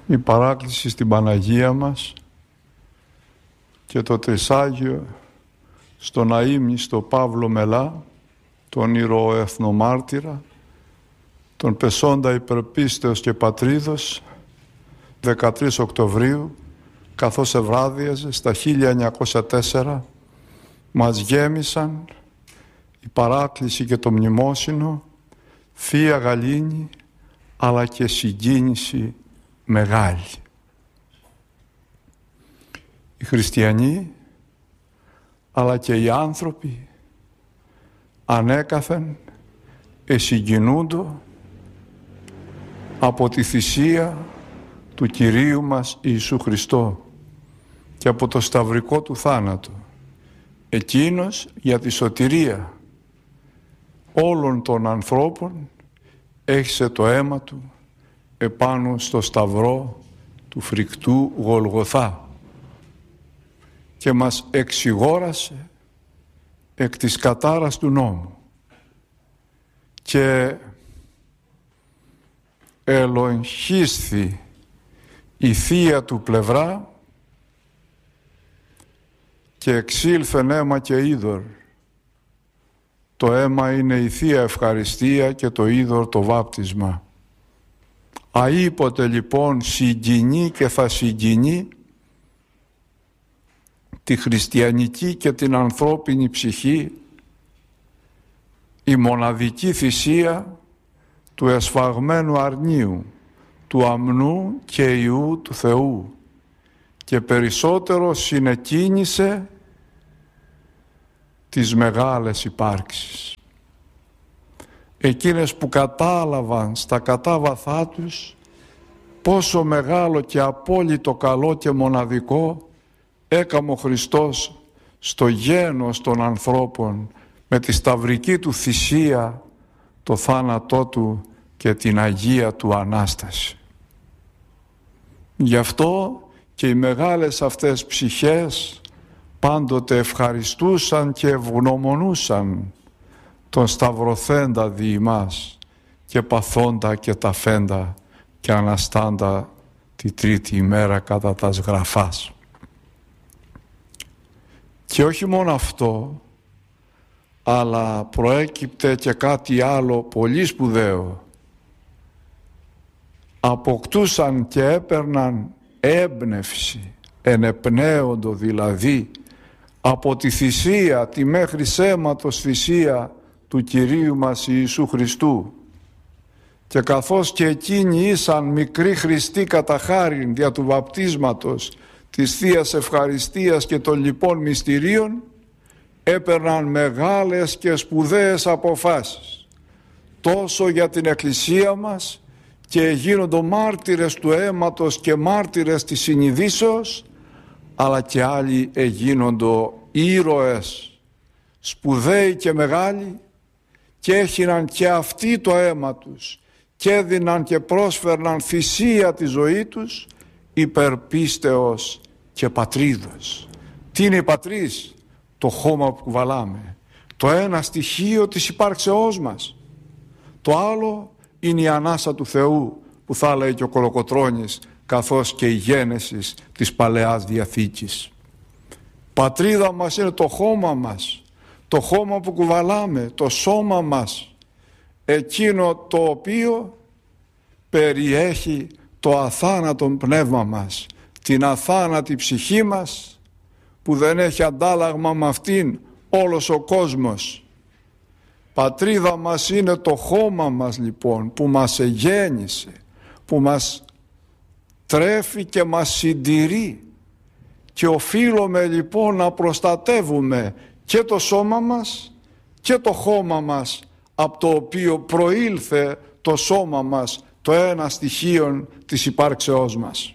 η παράκληση στην Παναγία μας και το Τρισάγιο στον αείμνηστο Παύλο Μελά, τον ηρωοεθνομάρτυρα, τον πεσόντα υπερπίστεως και πατρίδος, 13 Οκτωβρίου, καθώς ευράδιαζε στα 1904, μας γέμισαν η παράκληση και το μνημόσυνο, Θεία γαλήνη, αλλά και συγκίνηση μεγάλη. Οι χριστιανοί, αλλά και οι άνθρωποι, ανέκαθεν εσυγκινούντο από τη θυσία του Κυρίου μας Ιησού Χριστό και από το σταυρικό του θάνατο. Εκείνος για τη σωτηρία όλων των ανθρώπων έχισε το αίμα του επάνω στο σταυρό του φρικτού Γολγοθά και μας εξηγόρασε εκ της κατάρας του νόμου και ελογχίσθη η θεία του πλευρά και εξήλθεν αίμα και είδωρ. Το αίμα είναι η Θεία Ευχαριστία και το είδωρ το βάπτισμα. Αήποτε λοιπόν συγκινεί και θα συγκινεί τη χριστιανική και την ανθρώπινη ψυχή η μοναδική θυσία του εσφαγμένου αρνίου, του αμνού και Υιού του Θεού, και περισσότερο συνεκίνησε τις μεγάλες υπάρξεις. Εκείνες που κατάλαβαν στα κατάβαθά τους πόσο μεγάλο και απόλυτο καλό και μοναδικό έκαμε ο Χριστός στο γένος των ανθρώπων με τη σταυρική του θυσία, το θάνατό του και την Αγία του Ανάσταση. Γι' αυτό και οι μεγάλες αυτές ψυχές πάντοτε ευχαριστούσαν και ευγνωμονούσαν τον σταυρωθέντα δι' ημάς και παθόντα και ταφέντα και αναστάντα τη τρίτη ημέρα κατά τας γραφάς. Και όχι μόνο αυτό, αλλά προέκυπτε και κάτι άλλο πολύ σπουδαίο. Αποκτούσαν και έπαιρναν έμπνευση, ενεπνέοντο δηλαδή, από τη θυσία, τη μέχρι αίματος θυσία του Κυρίου μας Ιησού Χριστού. Και καθώς και εκείνοι ήσαν μικροί Χριστοί κατά χάριν δια του βαπτίσματος, της Θείας Ευχαριστίας και των λοιπών μυστηρίων, έπαιρναν μεγάλες και σπουδαίες αποφάσεις τόσο για την Εκκλησία μας και γίνονται μάρτυρες του αίματος και μάρτυρες της συνειδήσεως, αλλά και άλλοι εγίνοντο ήρωες σπουδαίοι και μεγάλοι και έχιναν και αυτοί το αίμα τους και έδιναν και πρόσφερναν θυσία τη ζωή τους υπερπίστεως και πατρίδος. Τι είναι η πατρίς? Το χώμα που κουβαλάμε, το ένα στοιχείο της υπάρξεώς μας. Το άλλο είναι η ανάσα του Θεού που θα λέει και ο Κολοκοτρώνης, καθώς και η γένεσης της Παλαιάς Διαθήκης. Πατρίδα μας είναι το χώμα μας, το χώμα που κουβαλάμε, το σώμα μας, εκείνο το οποίο περιέχει το αθάνατο πνεύμα μας, την αθάνατη ψυχή μας, που δεν έχει αντάλλαγμα με αυτήν όλος ο κόσμος. Πατρίδα μας είναι το χώμα μας λοιπόν, που μας εγέννησε, που μας τρέφει και μας συντηρεί, και οφείλουμε λοιπόν να προστατεύουμε και το σώμα μας και το χώμα μας, από το οποίο προήλθε το σώμα μας, το ένα στοιχείο της υπάρξεώς μας.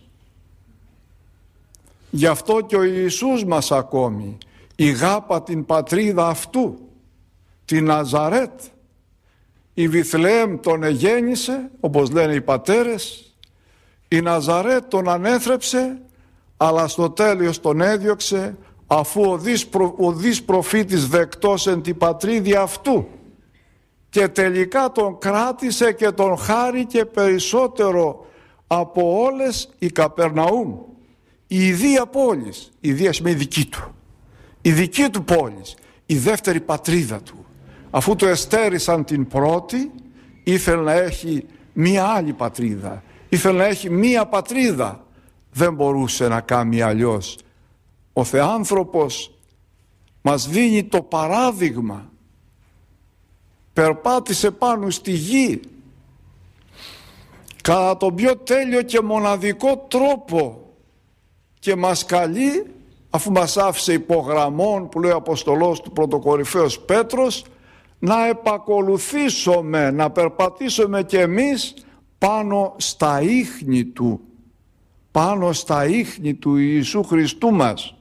Γι' αυτό και ο Ιησούς μας ακόμη ηγάπα την πατρίδα αυτού, την Ναζαρέτ. Η Βιθλεέμ τον εγέννησε, όπως λένε οι πατέρες, η Ναζαρέτ τον ανέθρεψε, αλλά στο τέλος τον έδιωξε, αφού ο δις προφήτης δεκτός εν την πατρίδια αυτού, και τελικά τον κράτησε και τον χάρηκε περισσότερο από όλες η Καπερναούμ, η ιδία πόλης, η ιδία σημαίνει δική του, η δική του πόλης, η δεύτερη πατρίδα του. Αφού το εστέρισαν την πρώτη, ήθελε να έχει μία άλλη πατρίδα, ήθελε να έχει μία πατρίδα, δεν μπορούσε να κάνει αλλιώς. Ο Θεάνθρωπος μας δίνει το παράδειγμα, περπάτησε πάνω στη γη κατά τον πιο τέλειο και μοναδικό τρόπο και μας καλεί, αφού μας άφησε υπογραμμών που λέει ο Αποστολός του πρωτοκορυφαίος Πέτρος, να επακολουθήσουμε, να περπατήσουμε κι εμείς πάνω στα ίχνη του, πάνω στα ίχνη του Ιησού Χριστού μας.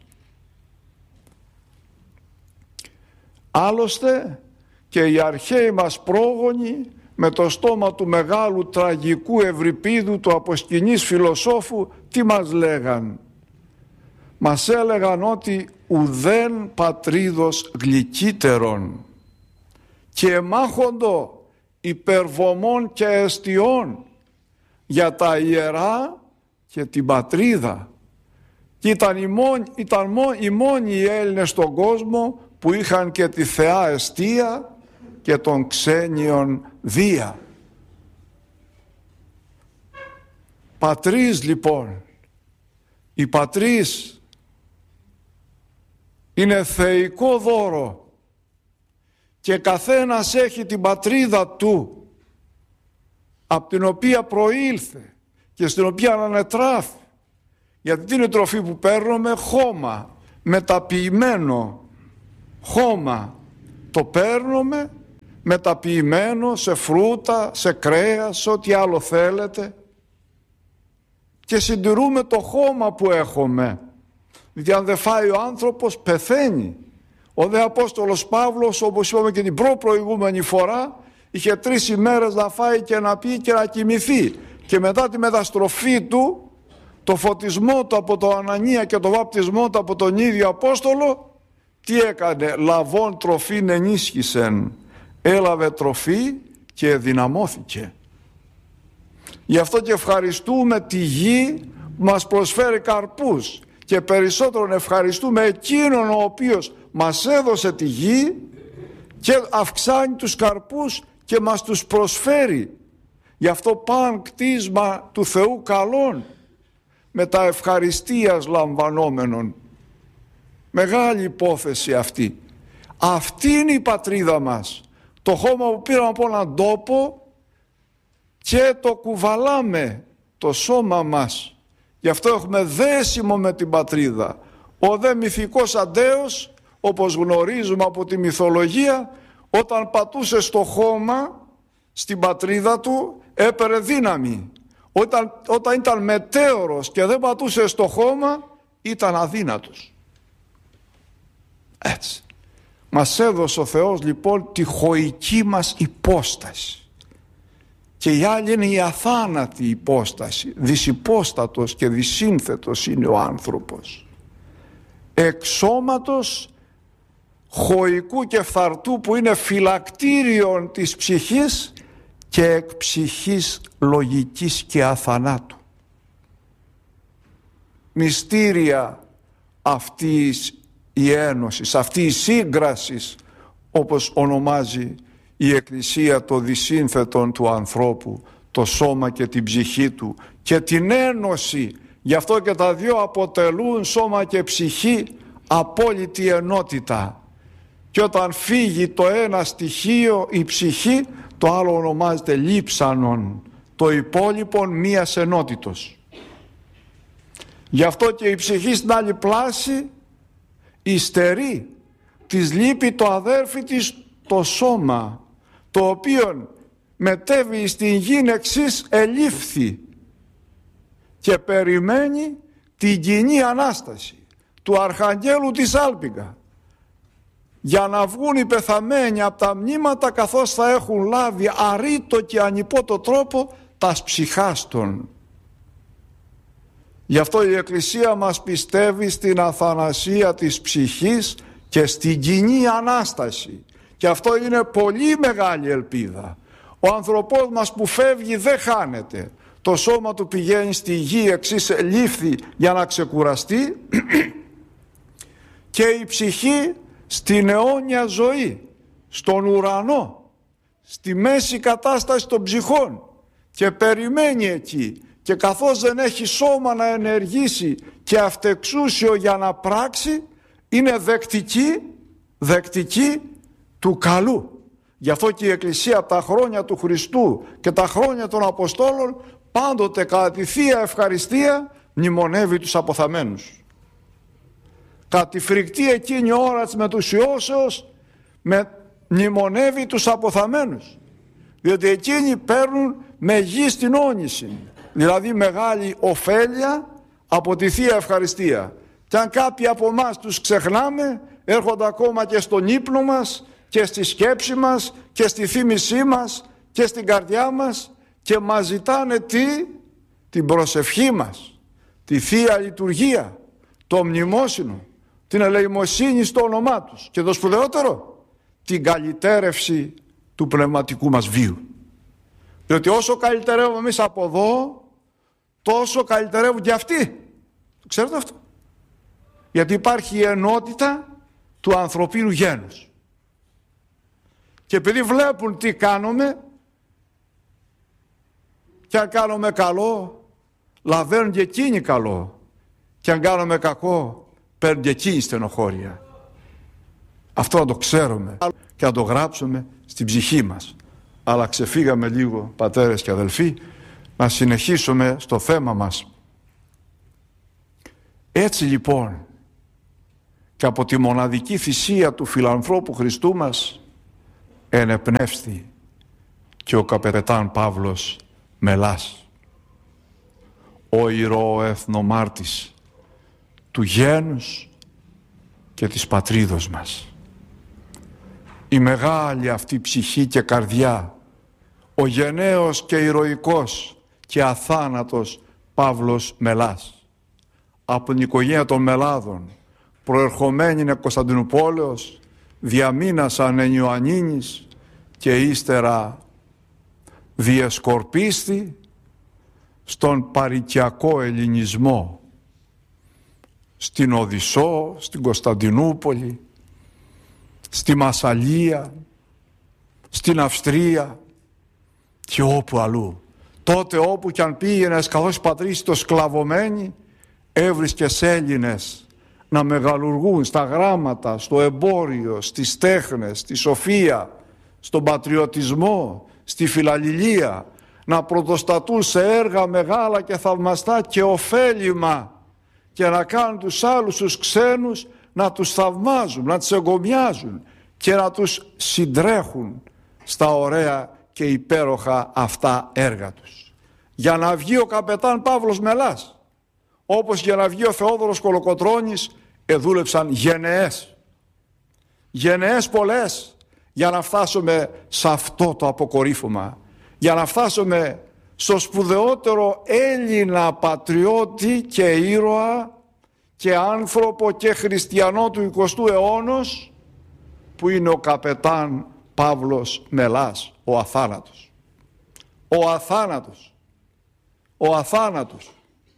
Άλλωστε και οι αρχαίοι μας πρόγονοι με το στόμα του μεγάλου τραγικού Ευρυπίδου, του αποσκηνής φιλοσόφου, τι μας λέγαν? Μας έλεγαν ότι ουδέν πατρίδος γλυκύτερον και εμάχοντο υπερβομών και εστιών για τα ιερά και την πατρίδα. Και ήταν οι μόνοι οι Έλληνες στον κόσμο που είχαν και τη θεά εστία και των ξένιων βία. Πατρίς λοιπόν, η πατρίς είναι θεϊκό δώρο και καθένας έχει την πατρίδα του από την οποία προήλθε και στην οποία ανατράφει. Γιατί τι είναι η τροφή που παίρνουμε? Χώμα, μεταποιημένο χώμα. Το παίρνουμε μεταποιημένο σε φρούτα, σε κρέας, σε ό,τι άλλο θέλετε και συντηρούμε το χώμα που έχουμε. Γιατί αν δεν φάει ο άνθρωπος πεθαίνει. Ο δε Απόστολος Παύλος, όπως είπαμε και την προηγούμενη φορά, είχε 3 ημέρες να φάει και να πει και να κοιμηθεί. Και μετά τη μεταστροφή του, το φωτισμό του από το Ανανία και το βαπτισμό του από τον ίδιο Απόστολο, τι έκανε? Λαβών τροφήν ενίσχυσεν. Έλαβε τροφή και δυναμώθηκε. Γι' αυτό και ευχαριστούμε τη γη που μας προσφέρει καρπούς και περισσότερον ευχαριστούμε εκείνον ο οποίος μας έδωσε τη γη και αυξάνει τους καρπούς και μας τους προσφέρει. Γι' αυτό παν κτίσμα του Θεού καλών με τα ευχαριστίας λαμβανόμενων. Μεγάλη υπόθεση αυτή. Αυτή είναι η πατρίδα μας. Το χώμα που πήραμε από έναν τόπο και το κουβαλάμε το σώμα μας. Γι' αυτό έχουμε δέσιμο με την πατρίδα. Ο δε μυθικός Αντέος, όπως γνωρίζουμε από τη μυθολογία, όταν πατούσε στο χώμα στην πατρίδα του έπαιρε δύναμη. Όταν ήταν μετέωρος και δεν πατούσε στο χώμα ήταν αδύνατος. Έτσι. Μας έδωσε ο Θεός λοιπόν τη χωική μας υπόσταση. Και η άλλη είναι η αθάνατη υπόσταση. Δυσυπόστατος και δυσύνθετος είναι ο άνθρωπος. Εξ σώματος χωικού και φθαρτού που είναι φυλακτήριον της ψυχής και εκ ψυχής λογικής και αθανάτου. Μυστήρια αυτής η ένωση, αυτή η σύγκραση, όπως ονομάζει η Εκκλησία το δυσύνθετον του ανθρώπου, το σώμα και την ψυχή του και την ένωση. Γι' αυτό και τα δυο αποτελούν σώμα και ψυχή απόλυτη ενότητα. Και όταν φύγει το ένα στοιχείο, η ψυχή, το άλλο ονομάζεται λείψανον, το υπόλοιπον μίας ενότητος. Γι' αυτό και η ψυχή στην άλλη πλάση υστερεί, της λείπει το αδέρφι της το σώμα, το οποίο μετέβη στην γην εξής ελήφθη και περιμένει την κοινή Ανάσταση του Αρχαγγέλου της Άλπιγγα, για να βγουν οι πεθαμένοι από τα μνήματα καθώς θα έχουν λάβει αρρήτο και ανυπότο τρόπο τας ψυχάστων. Γι' αυτό η Εκκλησία μας πιστεύει στην αθανασία της ψυχής και στην κοινή Ανάσταση. Και αυτό είναι πολύ μεγάλη ελπίδα. Ο άνθρωπός μας που φεύγει δεν χάνεται. το σώμα του πηγαίνει στη γη, εξής λήφθη για να ξεκουραστεί και η ψυχή στην αιώνια ζωή, στον ουρανό, στη μέση κατάσταση των ψυχών και περιμένει εκεί, και καθώς δεν έχει σώμα να ενεργήσει και αυτεξούσιο για να πράξει, είναι δεκτική του καλού. Γι' αυτό και η Εκκλησία τα χρόνια του Χριστού και τα χρόνια των Αποστόλων πάντοτε κατά τη Θεία Ευχαριστία μνημονεύει τους αποθαμένους. Κατά τη φρικτή εκείνη ώρα της μετουσιώσεως μνημονεύει τους αποθαμένους, διότι εκείνοι παίρνουν μεγίστην όνηση, δηλαδή μεγάλη ωφέλεια από τη Θεία Ευχαριστία. Και αν κάποιοι από εμάς τους ξεχνάμε, έρχονται ακόμα και στον ύπνο μας και στη σκέψη μας και στη θύμησή μας και στην καρδιά μας και μας ζητάνε την προσευχή μας, τη Θεία Λειτουργία, το μνημόσυνο, την ελεημοσύνη στο όνομά τους και το σπουδαιότερο, την καλυτέρευση του πνευματικού μας βίου. Διότι όσο καλυτερεύουμε εμείς από εδώ, τόσο καλυτερεύουν και αυτοί. Το ξέρετε αυτό? Γιατί υπάρχει η ενότητα του ανθρωπίνου γένους. Και επειδή βλέπουν τι κάνουμε, και αν κάνουμε καλό, λαβαίνουν και εκείνοι καλό. Και αν κάνουμε κακό, παίρνουν και εκείνοι στενοχώρια. Αυτό να το ξέρουμε και να το γράψουμε στην ψυχή μας. Αλλά ξεφύγαμε λίγο, πατέρες και αδελφοί, να συνεχίσουμε στο θέμα μας. Έτσι λοιπόν, και από τη μοναδική θυσία του φιλανθρώπου Χριστού μας ενεπνεύστη και ο καπετάν Παύλος Μελάς, ο ηρωοεθνομάρτης του γένους και της πατρίδος μας. Η μεγάλη αυτή ψυχή και καρδιά, ο γενναίος και ηρωικός και αθάνατος Παύλος Μελάς, από την οικογένεια των Μελάδων, προερχομένη είναι Κωνσταντινούπολεως, διαμείνασαν εν Ιωαννίνης και ύστερα διεσκορπίστη στον παροικιακό ελληνισμό, στην Οδυσσό, στην Κωνσταντινούπολη, στη Μασσαλία, στην Αυστρία και όπου αλλού. Τότε όπου κι αν πήγαινες καθώς πατρίς το σκλαβωμένοι, έβρισκες Έλληνες να μεγαλουργούν στα γράμματα, στο εμπόριο, στις τέχνες, στη σοφία, στον πατριωτισμό, στη φιλαλληλία, να πρωτοστατούν σε έργα μεγάλα και θαυμαστά και ωφέλιμα και να κάνουν τους άλλους τους ξένους να τους θαυμάζουν, να τους εγκομιάζουν και να τους συντρέχουν στα ωραία και υπέροχα αυτά έργα τους. Για να βγει ο καπετάν Παύλος Μελάς, όπως για να βγει ο Θεόδωρος Κολοκοτρώνης, δούλεψαν γενναίες πολλές για να φτάσουμε σε αυτό το αποκορύφωμα, για να φτάσουμε στο σπουδαιότερο Έλληνα πατριώτη και ήρωα και άνθρωπο και χριστιανό του 20ου αιώνος, που είναι ο καπετάν Παύλος Μελάς, ο αθάνατος. Ο αθάνατος.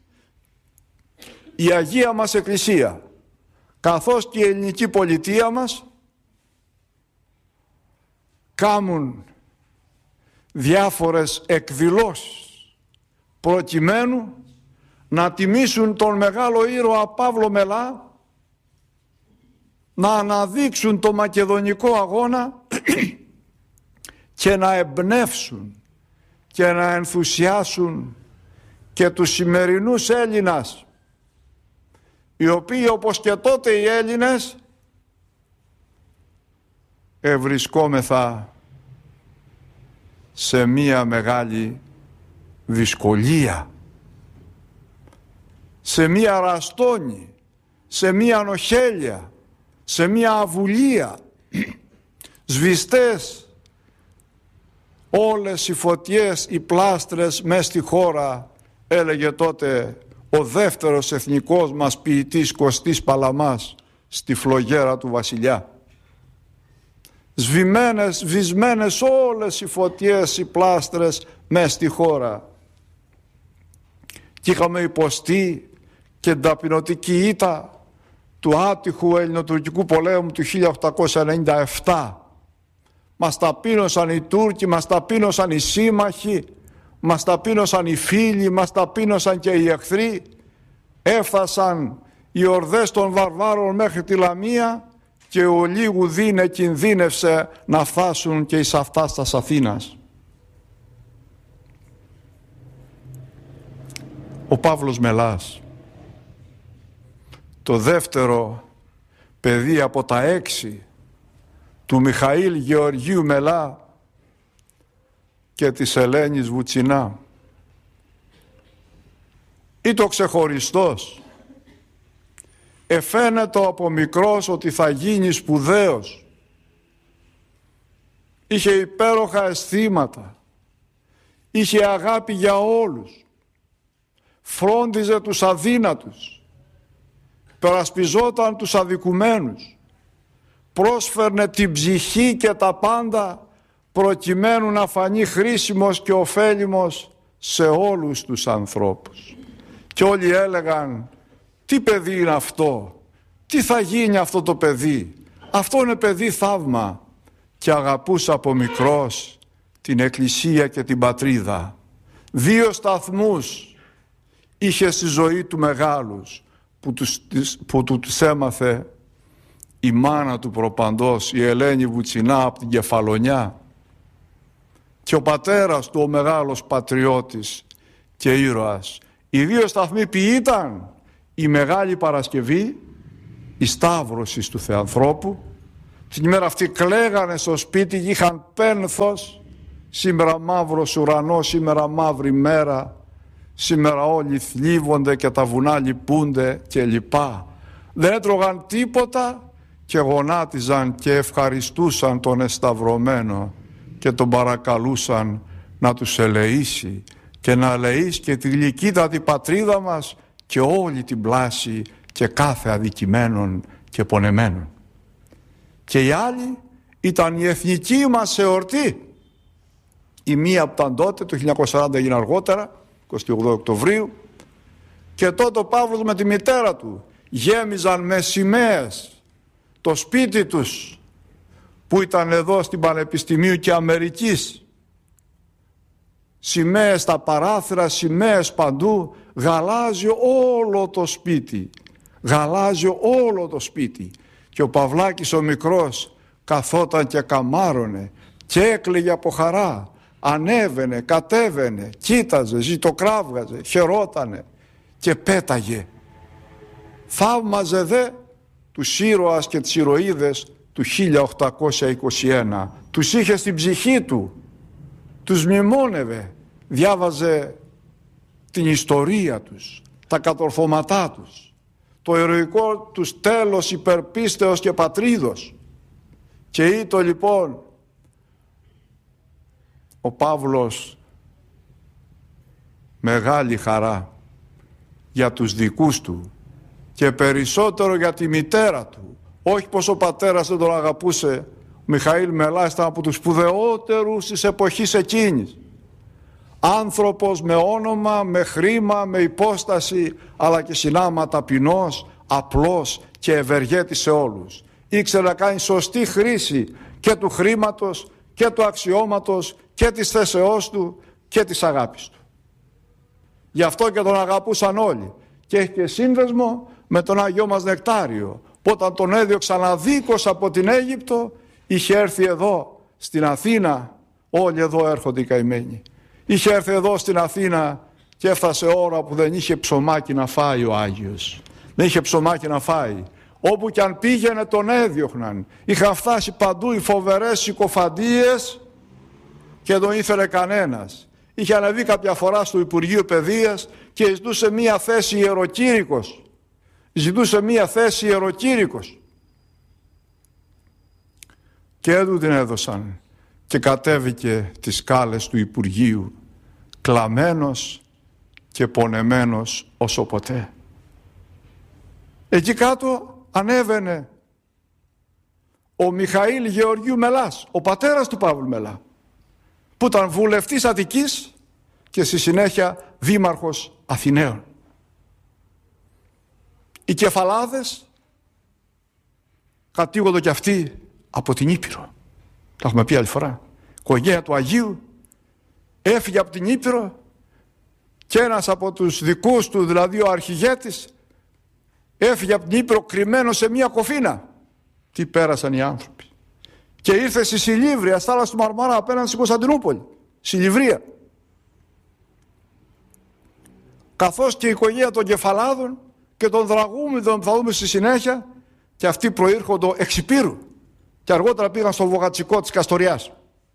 Η Αγία μας Εκκλησία, καθώς και η ελληνική πολιτεία μας, κάνουν διάφορες εκδηλώσεις προκειμένου να τιμήσουν τον μεγάλο ήρωα Παύλο Μελά, να αναδείξουν το μακεδονικό αγώνα και να εμπνεύσουν και να ενθουσιάσουν και τους σημερινούς Έλληνας, οι οποίοι όπως και τότε οι Έλληνες ευρισκόμεθα σε μία μεγάλη δυσκολία, σε μία ραστόνη, σε μία ανοχέλεια, σε μία αβουλία. Σβηστές όλες οι φωτιές, οι πλάστρες μες στη χώρα, έλεγε τότε ο δεύτερος εθνικός μας ποιητής Κωστής Παλαμάς στη φλογέρα του βασιλιά. Σβημένες όλες οι φωτιές, οι πλάστρες μες στη χώρα. και είχαμε υποστεί και την ταπεινωτική ήττα του άτυχου ελληνοτουρκικού πολέμου του 1897. Μας ταπείνωσαν οι Τούρκοι, μας ταπείνωσαν οι σύμμαχοι, μας ταπείνωσαν οι φίλοι, μας ταπείνωσαν και οι εχθροί. Έφτασαν οι ορδές των βαρβάρων μέχρι τη Λαμία και ο λίγου δίνε κινδύνευσε να φτάσουν και εις αυτά της Αθήνας. Ο Παύλος Μελάς, το δεύτερο παιδί από τα 6 του Μιχαήλ Γεωργίου Μελά και της Ελένης Βουτσινά, ήταν ξεχωριστός. Εφαίνεται από μικρός ότι θα γίνει σπουδαίος. Είχε υπέροχα αισθήματα, είχε αγάπη για όλους, φρόντιζε τους αδύνατους, περασπιζόταν τους αδικουμένους, πρόσφερνε την ψυχή και τα πάντα προκειμένου να φανεί χρήσιμος και ωφέλιμος σε όλους τους ανθρώπους. Και όλοι έλεγαν, τι παιδί είναι αυτό, τι θα γίνει αυτό το παιδί, αυτό είναι παιδί θαύμα. Και αγαπούσε από μικρός την εκκλησία και την πατρίδα. 2 σταθμούς είχε στη ζωή του μεγάλους που τους έμαθε η μάνα του προπαντός, η Ελένη Βουτσινά από την Κεφαλονιά, και ο πατέρας του, ο μεγάλος πατριώτης και ήρωας. Οι 2 σταθμοί ποιοι ήταν? Η Μεγάλη Παρασκευή, η Σταύρωση του Θεανθρώπου. Την ημέρα αυτή κλαίγανε στο σπίτι, είχαν πένθος. Σήμερα μαύρος ουρανός, σήμερα μαύρη μέρα, σήμερα όλοι θλίβονται και τα βουνά λυπούνται και λοιπά. Δεν έτρωγαν τίποτα και γονάτιζαν και ευχαριστούσαν τον εσταυρωμένο και τον παρακαλούσαν να τους ελεήσει και να ελεήσει και τη γλυκύτατη πατρίδα μας και όλη την πλάση και κάθε αδικημένων και πονεμένων. Και οι άλλοι ήταν η εθνική μας εορτή. Η μία που ήταν τότε, το 1940 έγινε αργότερα, 28 Οκτωβρίου, και τότε ο Παύλος με τη μητέρα του γέμιζαν με σημαίες το σπίτι τους που ήταν εδώ στην Πανεπιστημίου και Αμερικής. Σημαίες στα παράθυρα, σημαίες παντού, γαλάζιο όλο το σπίτι, γαλάζιο όλο το σπίτι. Και ο Παυλάκης ο μικρός καθόταν και καμάρωνε και έκλαιγε από χαρά, ανέβαινε, κατέβαινε, κοίταζε, ζητοκράβγαζε, χαιρότανε και πέταγε. Θαύμαζε δε τους ήρωας και τις ηρωίδες του 1821. Τους είχε στην ψυχή του, τους μνημόνευε, διάβαζε την ιστορία τους, τα κατορθώματά τους, το ηρωικό τους τέλος υπερπίστεως και πατρίδος. Και ήτο λοιπόν ο Παύλος μεγάλη χαρά για τους δικούς του και περισσότερο για τη μητέρα του. Όχι πως ο πατέρας δεν τον αγαπούσε. Ο Μιχαήλ Μελάς ήταν από τους σπουδαιότερους της εποχής εκείνης. Άνθρωπος με όνομα, με χρήμα, με υπόσταση, αλλά και συνάμα ταπεινός, απλός και ευεργέτης σε όλους. Ήξερε να κάνει σωστή χρήση και του χρήματος και του αξιώματος και της θέσεώς του και της αγάπης του. Γι' αυτό και τον αγαπούσαν όλοι. Και έχει και σύνδεσμο με τον Άγιό μας Νεκτάριο, που όταν τον έδιωξαν αδίκως από την Αίγυπτο, είχε έρθει εδώ στην Αθήνα. Όλοι εδώ έρχονται οι καημένοι. Είχε έρθει εδώ στην Αθήνα και έφτασε ώρα που δεν είχε ψωμάκι να φάει ο Άγιος. Δεν είχε ψωμάκι να φάει. Όπου κι αν πήγαινε τον έδιωχναν. Είχαν φτάσει παντού οι φοβερές συκοφαντίες και δεν ήθελε κανένας. Είχε ανεβεί κάποια φορά στο Υπουργείο Παιδείας και ζητούσε μία θέση ιεροκήρυκος. Ζητούσε μία θέση ιεροκήρυκος. Και δεν του την έδωσαν. Και κατέβηκε τις σκάλες του Υπουργείου, κλαμμένος και πονεμένος όσο ποτέ. Εκεί κάτω ανέβαινε ο Μιχαήλ Γεωργίου Μελάς, ο πατέρας του Παύλου Μελά, που ήταν βουλευτής Αττικής και στη συνέχεια δήμαρχος Αθηναίων. Οι Κεφαλάδες κατήγονται και αυτοί από την Ήπειρο. Τα έχουμε πει άλλη φορά. Η οικογένεια του Αγίου έφυγε από την Ήπειρο και ένας από τους δικούς του, δηλαδή ο αρχηγέτης, έφυγε από την Ήπειρο κρυμμένο σε μια κοφίνα. Τι πέρασαν οι άνθρωποι. Και ήρθε στη Σιλίβρια, στη θάλασσα του Μαρμαρά, απέναντι στην Κωνσταντινούπολη. Σιλιβρία. Καθώς και η οικογένεια των Κεφαλάδων και των Δραγούμιδων που θα δούμε στη συνέχεια, και αυτοί προήρχονται εξ Υπήρου και αργότερα πήγαν στο Βογατσικό της Καστοριάς.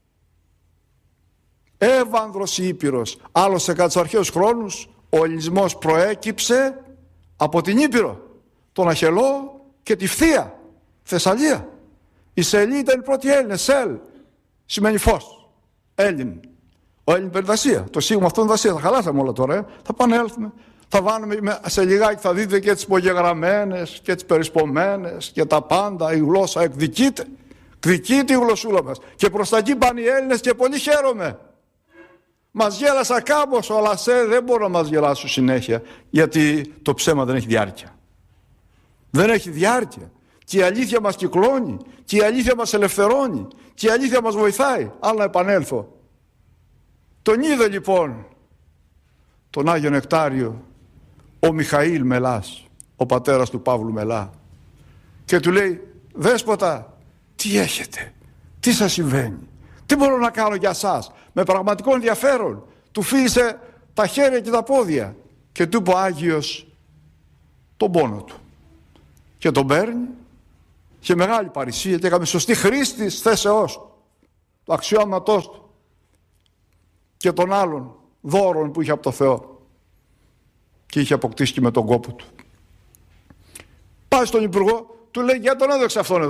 Εύανδρος η Ήπειρος. Άλλωστε κατά τους αρχαίους χρόνους ο ελληνισμός προέκυψε από την Ήπειρο, τον Αχελό και τη Φθία, Θεσσαλία. Η Σελή ήταν οι πρώτοι Έλληνες. Σελ σημαίνει φως. Έλλην. Ο Έλλην περιδασία. Το σίγμα αυτό είναι δασία. Θα χαλάσαμε όλα τώρα. Θα πανέλθουμε. Θα βάλουμε σε λιγάκι, θα δείτε και τις υπογεγραμμένες και τις περισπωμένες και τα πάντα. Η γλώσσα εκδικείται. Εκδικείται η γλωσσούλα μας. Και προς τα εκεί πάνε οι Έλληνες και πολύ χαίρομαι. Μας γέλασα κάμποσο, αλλά δεν μπορώ να μας γελάσω συνέχεια, γιατί το ψέμα δεν έχει διάρκεια. Δεν έχει διάρκεια. Και η αλήθεια μας κυκλώνει. Και η αλήθεια μας ελευθερώνει. Και η αλήθεια μας βοηθάει. Αλλά να επανέλθω. Τον είδε λοιπόν τον Άγιο Νεκτάριο ο Μιχαήλ Μελάς, ο πατέρας του Παύλου Μελά, και του λέει: Δέσποτα, τι έχετε, τι σας συμβαίνει, τι μπορώ να κάνω για σας? Με πραγματικό ενδιαφέρον του φίλησε τα χέρια και τα πόδια και του είπε ο Άγιος τον πόνο του, και τον παίρνει και μεγάλη παρησία και έκαμε σωστή χρήση της θέσεώς του, του αξιώματός του και των άλλων δώρων που είχε από το Θεό και είχε αποκτήσει και με τον κόπο του. Πάει στον Υπουργό, του λέει: για τον έδωξε αυτόν εδώ.